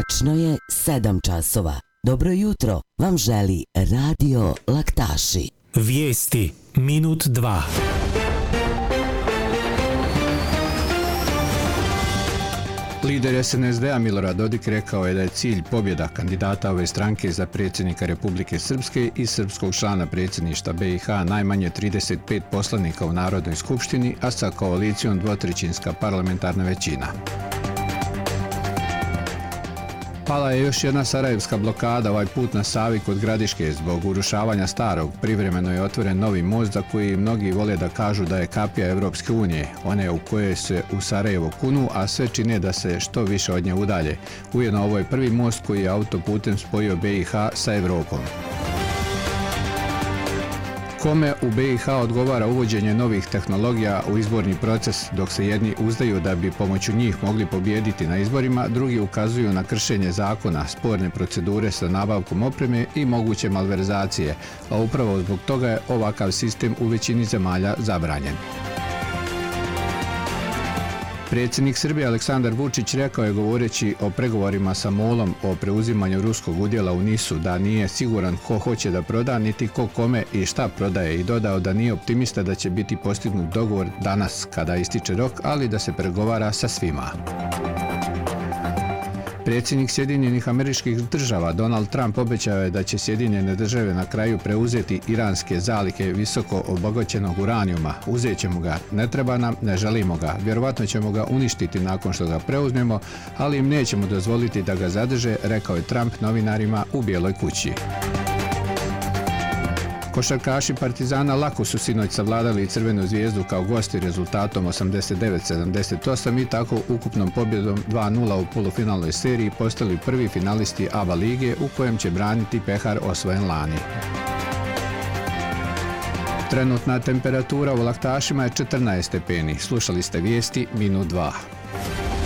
Tačno je 7 časova. Dobro jutro vam želi Radio Laktaši. Vijesti minut 2. Lider SNSD-a Milorad Dodik rekao je da je cilj pobjeda kandidata ove stranke za predsjednika Republike Srpske i srpskog člana predsjedništva BiH najmanje 35 poslanika u Narodnoj skupštini, a sa koalicijom dvotrećinska parlamentarna većina. Pala je još jedna sarajevska blokada, ovaj put na Savi kod Gradiške. Zbog urušavanja starog privremeno je otvoren novi most za koji mnogi vole da kažu da je kapija Evropske unije, one u koje se u Sarajevo kunu, a sve čine da se što više od nje udalje. Ujedno ovo je prvi most koji je autoputem spojio BiH sa Evropom. Kome u BiH odgovara uvođenje novih tehnologija u izborni proces, dok se jedni uzdaju da bi pomoću njih mogli pobijediti na izborima, drugi ukazuju na kršenje zakona, sporne procedure sa nabavkom opreme i moguće malverzacije, a upravo zbog toga je ovakav sistem u većini zemalja zabranjen. Predsjednik Srbije Aleksandar Vučić rekao je, govoreći o pregovorima sa MOL-om o preuzimanju ruskog udjela u NIS-u, da nije siguran ko hoće da proda, niti ko kome i šta prodaje, i dodao da nije optimista da će biti postignut dogovor danas kada ističe rok, ali da se pregovara sa svima. Predsjednik Sjedinjenih Američkih Država Donald Trump obećao je da će Sjedinjene Države na kraju preuzeti iranske zalihe visoko obogaćenog uranijuma. Uzet ćemo ga, ne treba nam, ne želimo ga, vjerovatno ćemo ga uništiti nakon što ga preuzmemo, ali im nećemo dozvoliti da ga zadrže, rekao je Trump novinarima u Bijeloj kući. Košarkaši Partizana lako su sinoć savladali Crvenu zvijezdu kao gosti rezultatom 89-78 i tako ukupnom pobjedom 2-0 u polufinalnoj seriji postali prvi finalisti ABA lige, u kojem će braniti pehar osvojen lani. Trenutna temperatura u Laktašima je 14 stepeni. Slušali ste vijesti minut 2.